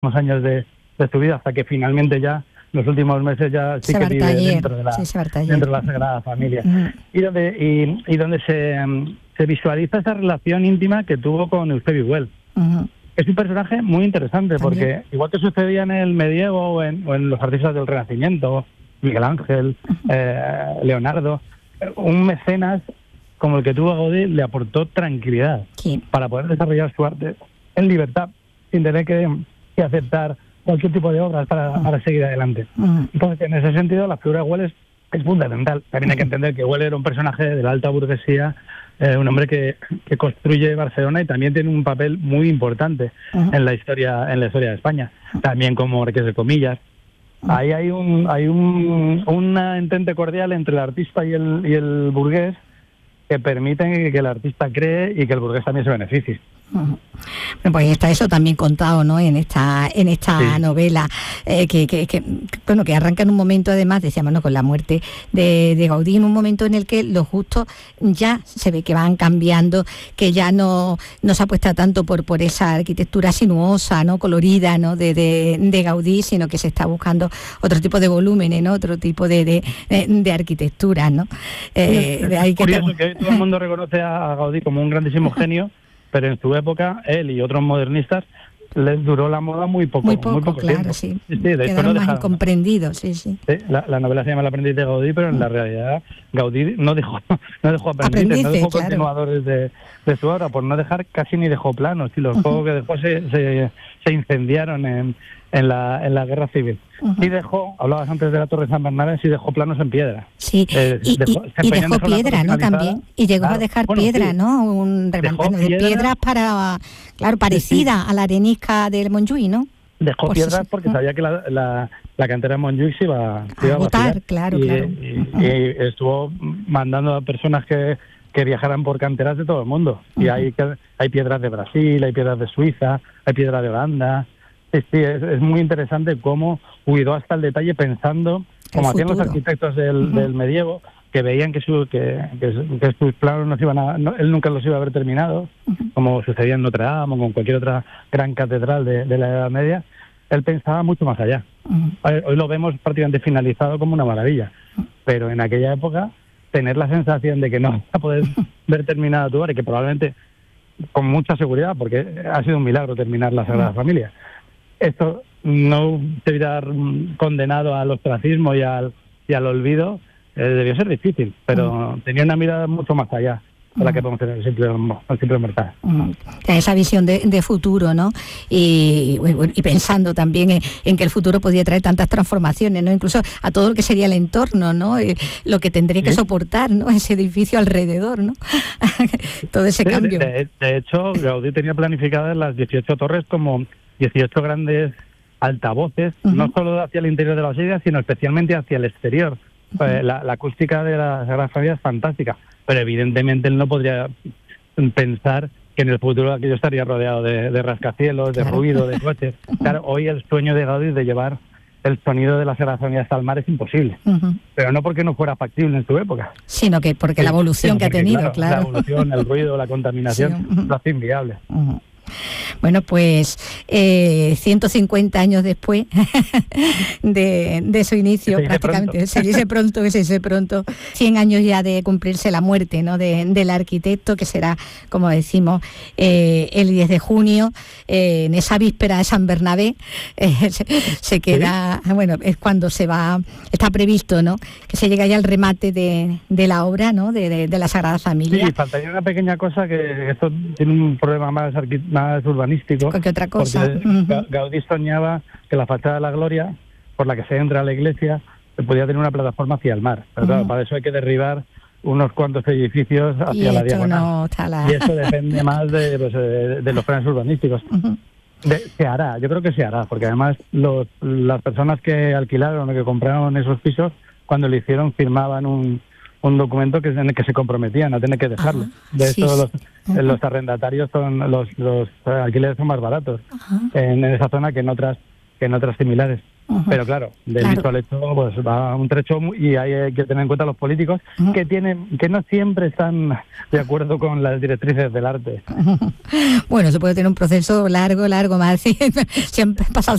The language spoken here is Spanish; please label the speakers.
Speaker 1: últimos años de su vida, hasta que finalmente ya los últimos meses ya sí que vive dentro de la Sagrada Familia. Y donde se visualiza esa relación íntima que tuvo con Eusebi Güell. Es un personaje muy interesante porque, igual que sucedía en el medievo o en los artistas del Renacimiento, Miguel Ángel, Leonardo, un mecenas como el que tuvo Gaudí le aportó tranquilidad para poder desarrollar su arte en libertad, sin tener que aceptar cualquier tipo de obras para seguir adelante. Entonces, en ese sentido, la figura de Güell es fundamental. También hay que entender que Güell era un personaje de la alta burguesía, un hombre que construye Barcelona y también tiene un papel muy importante en la historia de España, también como Marqués de Comillas. Ahí hay un entente cordial entre el artista y el burgués que permiten que el artista cree y que el burgués también se beneficie.
Speaker 2: Pues está eso también contado, ¿no? En esta novela que arranca en un momento, además, decíamos, ¿no?, con la muerte de Gaudí, en un momento en el que los gustos ya se ve que van cambiando, que ya no se apuesta tanto por esa arquitectura sinuosa, ¿no?, colorida, ¿no?, de Gaudí, sino que se está buscando otro tipo de volúmenes, ¿no?, otro tipo de arquitectura, ¿no?
Speaker 1: Es curioso que todo el mundo reconoce a Gaudí como un grandísimo genio, pero en su época, él y otros modernistas les duró la moda muy poco
Speaker 2: claro,
Speaker 1: tiempo.
Speaker 2: Sí.
Speaker 1: Quedaron
Speaker 2: más incomprendidos, sí.
Speaker 1: La novela se llama El aprendiz de Gaudí, pero en la realidad Gaudí no dejó aprendices, no dejó continuadores de su obra, por no dejar casi ni dejó planos, y los pocos que dejó se incendiaron en la guerra civil. Sí dejó, hablabas antes de la Torre San Bernabé, sí dejó planos en piedra.
Speaker 2: Sí, y dejó piedra, ¿no?, también. Y llegó a dejar piedra, ¿no? Un remanente de piedras parecida a la arenisca del Montjuïc, ¿no?
Speaker 1: Dejó piedras porque sabía que la cantera de Montjuïc se iba a
Speaker 2: botar, claro.
Speaker 1: Y estuvo mandando a personas que viajaran por canteras de todo el mundo. Y hay piedras de Brasil, hay piedras de Suiza, hay piedras de Holanda. Sí, es muy interesante cómo cuidó hasta el detalle, pensando, como hacían los arquitectos del medievo, que veían que sus planos él nunca los iba a haber terminado, como sucedía en Notre Dame o con cualquier otra gran catedral de la Edad Media. Él pensaba mucho más allá. Hoy lo vemos prácticamente finalizado como una maravilla, pero en aquella época tener la sensación de que no va a poder ver terminada tu obra, y que probablemente, con mucha seguridad, porque ha sido un milagro terminar la Sagrada Familia, esto no se hubiera condenado al ostracismo y al olvido, debió ser difícil, pero tenía una mirada mucho más allá de la que podemos tener el simple mortal.
Speaker 2: Esa visión de futuro, ¿no? Y pensando también en que el futuro podía traer tantas transformaciones, ¿no? Incluso a todo lo que sería el entorno, ¿no? Lo que tendría que soportar, ¿no?, ese edificio alrededor, ¿no? Todo ese cambio.
Speaker 1: De hecho, Gaudí tenía planificadas las 18 torres como 18 grandes altavoces, no solo hacia el interior de la basílica, sino especialmente hacia el exterior. La acústica de la Sagrada Familia es fantástica, pero evidentemente él no podría pensar que en el futuro aquello estaría rodeado de rascacielos, de ruido, de coches. Claro, hoy el sueño de Gaudí de llevar el sonido de la Sagrada Familia hasta el mar es imposible, pero no porque no fuera factible en su época,
Speaker 2: sino que porque la evolución que ha tenido, claro.
Speaker 1: La evolución, el ruido, la contaminación lo hace inviable.
Speaker 2: Bueno, pues 150 años después de su inicio, prácticamente, se dice pronto, 100 años ya de cumplirse la muerte, ¿no?, del arquitecto, que será, como decimos, el 10 de junio, en esa víspera de San Bernabé, se queda, bueno, es cuando está previsto, ¿no?, que se llega ya al remate de la obra, ¿no?, de la Sagrada Familia.
Speaker 1: Sí, faltaría una pequeña cosa, que esto tiene un problema más urbanístico,
Speaker 2: ¿qué otra cosa?
Speaker 1: Porque Gaudí soñaba que la fachada de la Gloria, por la que se entra a la iglesia, podía tener una plataforma hacia el mar, pero claro, para eso hay que derribar unos cuantos edificios hacia la diagonal, y eso depende más de los planes urbanísticos. Se hará, yo creo que se hará, porque además las personas que alquilaron o que compraron esos pisos, cuando lo hicieron, firmaban un documento en el que se comprometían a tener que dejarlo. De hecho, los arrendatarios los alquileres son más baratos en esa zona que en otras similares. Pero claro, del dicho al hecho pues va un trecho y hay que tener en cuenta los políticos que no siempre están de acuerdo con las directrices del arte.
Speaker 2: Bueno, se puede tener un proceso largo, más. Si han pasado